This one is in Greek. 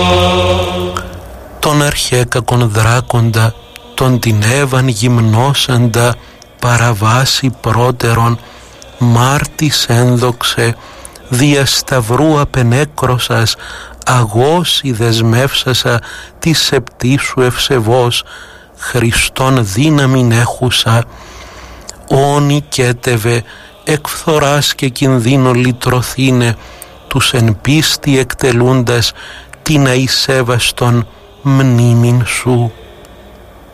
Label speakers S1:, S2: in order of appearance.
S1: Τον αρχέκακον δράκοντα, τον την Εύαν γυμνώσαντα, παραβάσει πρώτερον, μάρτης ένδοξε, δια σταυρού απενέκρωσας, αγώσει δεσμεύσασα τη σεπτή σου ευσεβώς, Χριστόν δύναμην έχουσα, όνει κέτευε, εκφθοράς και κινδύνο λυτρωθήνε, τους εν πίστη εκτελούντας την αησέβαστον μνήμην σου.